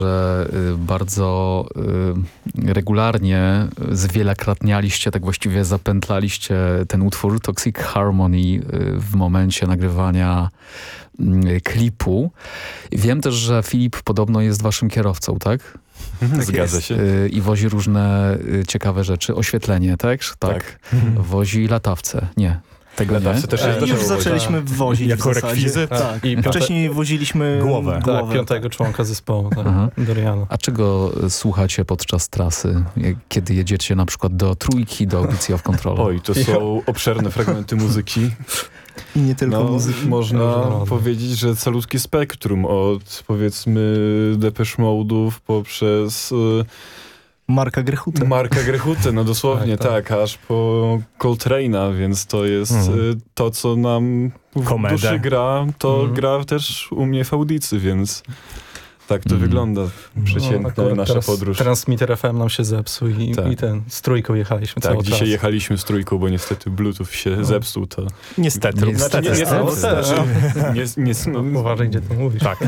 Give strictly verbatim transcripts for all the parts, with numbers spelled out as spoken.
że bardzo regularnie zwielokrotnialiście, tak właściwie zapętlaliście ten utwór Toxic Harmony w momencie nagrywania klipu. Wiem też, że Filip podobno jest waszym kierowcą, tak? Zgadza jest. się. I wozi różne ciekawe rzeczy. Oświetlenie, tak? Tak. tak. Wozi latawce. Nie. Tego Latawce nie. też jest e, Już zaczęliśmy wozić jako rekwizyt. Tak. I wcześniej woziliśmy głowę. głowę. Tak, piątego członka zespołu, tak, Doriana. A czego słuchacie podczas trasy? Kiedy jedziecie na przykład do Trójki, do Audycji of Control? Oj, to są obszerne fragmenty muzyki. I nie tylko no, muzyki. Można no, powiedzieć, że calutkie spektrum od powiedzmy Depeche Mode'ów poprzez Marka Grechutę. Marka Grechutę, no dosłownie tak, tak. tak, aż po Coltrane'a, więc to jest mhm. to, co nam w Komedę. duszy gra, to mhm. gra też u mnie w audycji, więc tak to mm. wygląda przeciętna no, nasza teraz podróż. Transmitter F M nam się zepsuł i, tak. i ten, z trójką jechaliśmy tak, cały dzisiaj czas. jechaliśmy z trójką, bo niestety Bluetooth się no. zepsuł. To... Niestety. Nie, znaczy, nie, niestety. niestety. Znaczy, nie, nie, no, uważaj, gdzie to mówisz. Tak.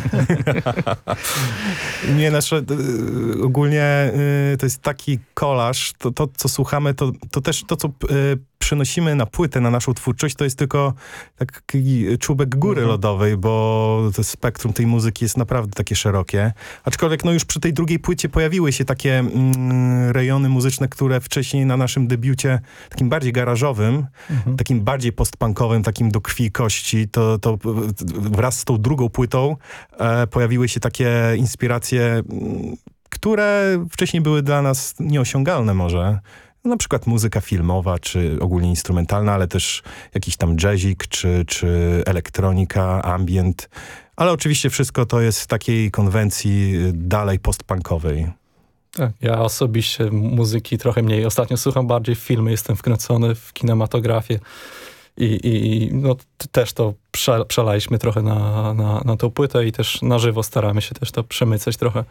nie, nasze, y, ogólnie y, to jest taki kolaż, to, to co słuchamy, to, to też to, co y, przenosimy na płytę, na naszą twórczość, to jest tylko taki czubek góry mhm. lodowej, bo to spektrum tej muzyki jest naprawdę takie szerokie. Aczkolwiek no już przy tej drugiej płycie pojawiły się takie mm, rejony muzyczne, które wcześniej na naszym debiucie, takim bardziej garażowym, mhm. takim bardziej postpunkowym, takim do krwi i kości, to, to wraz z tą drugą płytą e, pojawiły się takie inspiracje, m, które wcześniej były dla nas nieosiągalne może. Na przykład muzyka filmowa, czy ogólnie instrumentalna, ale też jakiś tam jazzik, czy, czy elektronika, ambient. Ale oczywiście wszystko to jest w takiej konwencji dalej postpunkowej. Tak, ja osobiście muzyki trochę mniej. Ostatnio słucham bardziej filmy, jestem wkręcony w kinematografię i, i no, też to prze, przelaliśmy trochę na, na, na tą płytę i też na żywo staramy się też to przemycać trochę.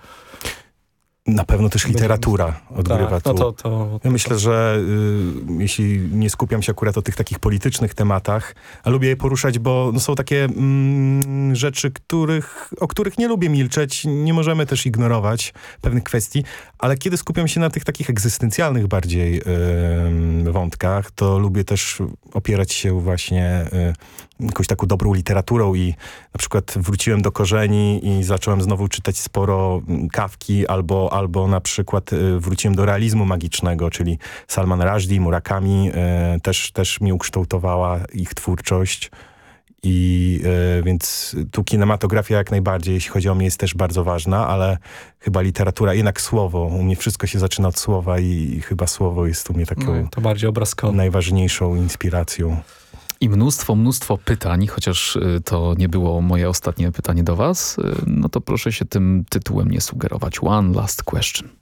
Na pewno też literatura odgrywa tak, tu. No to, to, to, ja myślę, że y, jeśli nie skupiam się akurat o tych takich politycznych tematach, a lubię je poruszać, bo no, są takie mm, rzeczy, których, o których nie lubię milczeć, nie możemy też ignorować pewnych kwestii, ale kiedy skupiam się na tych takich egzystencjalnych bardziej y, wątkach, to lubię też opierać się właśnie y, jakąś taką dobrą literaturą i na przykład wróciłem do korzeni i zacząłem znowu czytać sporo Kafki, albo, albo na przykład y, wróciłem do realizmu magicznego, czyli Salman Rushdie, Murakami, y, też, też mi ukształtowała ich twórczość. I y, więc tu kinematografia jak najbardziej, jeśli chodzi o mnie, jest też bardzo ważna, ale chyba literatura, jednak słowo. U mnie wszystko się zaczyna od słowa i, i chyba słowo jest u mnie taką no, to bardziej obrazkowe. najważniejszą inspiracją. I mnóstwo, mnóstwo pytań, chociaż to nie było moje ostatnie pytanie do was, no to proszę się tym tytułem nie sugerować. One last question.